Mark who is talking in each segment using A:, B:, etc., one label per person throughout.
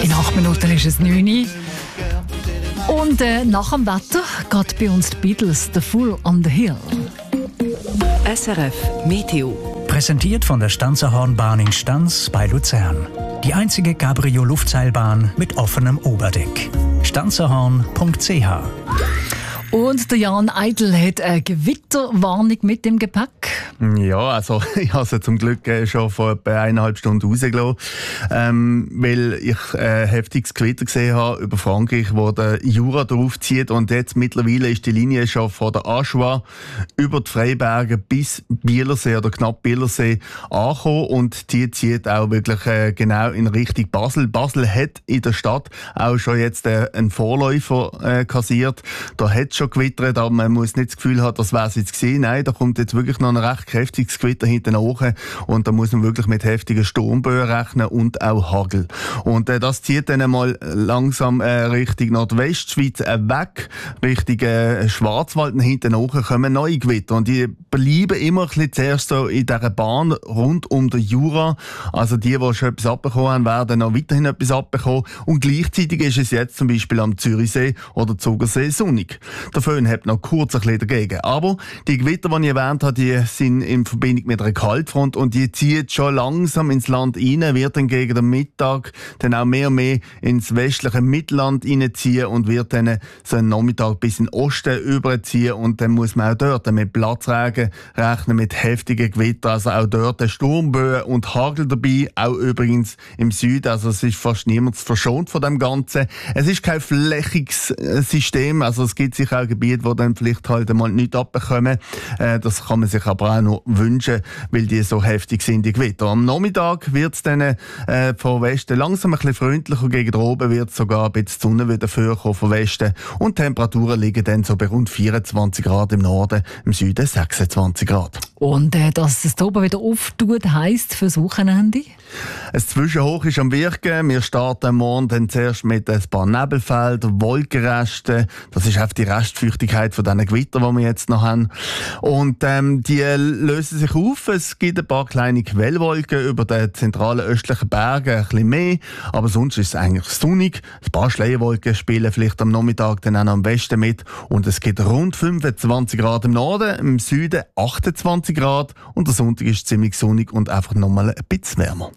A: In 8 Minuten ist es 9 Uhr. Und nach dem Wetter geht bei uns die Beatles «The Fool on the Hill».
B: SRF Meteo.
C: Präsentiert von der Stanzerhornbahn in Stanz bei Luzern. Die einzige Cabrio-Luftseilbahn mit offenem Oberdeck. stanzerhorn.ch.
A: Und der Jan Eidl hat eine Gewitterwarnung mit dem Gepäck.
D: Ja, also ich habe sie zum Glück schon vor etwa 1,5 Stunden rausgelassen, weil ich heftiges Gewitter gesehen habe über Frankreich, wo der Jura draufzieht, und jetzt mittlerweile ist die Linie schon von der Aschua über die Freiberge bis Bielersee oder knapp Bielersee angekommen, und die zieht auch wirklich genau in Richtung Basel. Basel hat in der Stadt auch schon jetzt einen Vorläufer kassiert. Da hat es schon gewittert, aber man muss nicht das Gefühl haben, das wäre es jetzt gewesen. Nein, da kommt jetzt wirklich noch ein recht kräftiges Gewitter hinten nach, und da muss man wirklich mit heftigen Sturmböen rechnen und auch Hagel. Und das zieht dann mal langsam Richtung Nordwestschweiz weg, Richtung Schwarzwald. Hinten nach kommen neue Gewitter, und die bleiben immer ein bisschen zuerst so in dieser Bahn rund um den Jura. Also die schon etwas abbekommen haben, werden noch weiterhin etwas abbekommen, und gleichzeitig ist es jetzt zum Beispiel am Zürichsee oder Zugersee sonnig. Der Föhn hat noch kurz ein bisschen dagegen. Aber die Gewitter, die ich erwähnt habe, die sind in Verbindung mit einer Kaltfront, und die zieht schon langsam ins Land rein, wird dann gegen den Mittag dann auch mehr und mehr ins westliche Mittelland reinziehen und wird dann so einen Nachmittag bis in den Osten überziehen, und dann muss man auch dort mit Platzregen rechnen, mit heftigen Gewittern, also auch dort Sturmböen und Hagel dabei, auch übrigens im Süden, also es ist fast niemand verschont von dem Ganzen. Es ist kein flächiges System, also es gibt sicher auch Gebiete, wo dann vielleicht halt einmal nichts abbekommen. Das kann man sich aber auch noch wünschen, weil die so heftig sind, die Gewitter. Am Nachmittag wird es dann von Westen langsam ein bisschen freundlicher, gegen oben wird es sogar ein bisschen die Sonne wieder vorkommen von Westen, und die Temperaturen liegen dann so bei rund 24 Grad im Norden, im Süden 26 Grad.
A: Und dass es da oben wieder auftut, heisst fürs Wochenende?
D: Ein Zwischenhoch ist am Wirken. Wir starten morgen dann zuerst mit ein paar Nebelfeldern, Wolkenresten. Das ist einfach die Restfeuchtigkeit von diesen Gewittern, die wir jetzt noch haben. Und die lösen sich auf. Es gibt ein paar kleine Quellwolken über den zentralen östlichen Bergen, ein bisschen mehr. Aber sonst ist es eigentlich sonnig. Ein paar Schleierwolken spielen vielleicht am Nachmittag dann auch noch am Westen mit. Und es gibt rund 25 Grad im Norden, im Süden 28 Grad. Und der Sonntag ist ziemlich sonnig und einfach nochmal ein bisschen wärmer.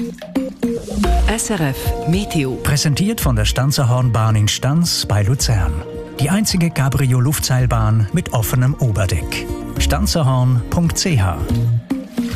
B: SRF Meteo.
C: Präsentiert von der Stanzerhornbahn in Stanz bei Luzern. Die einzige Cabrio-Luftseilbahn mit offenem Oberdeck. stanzerhorn.ch.